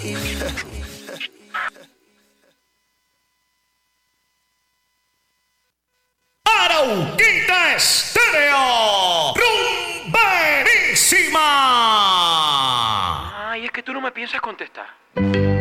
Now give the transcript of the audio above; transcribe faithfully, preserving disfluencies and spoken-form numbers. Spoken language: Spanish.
Arauquita Estéreo, rumberísima. Ay, es que tú no me piensas contestar.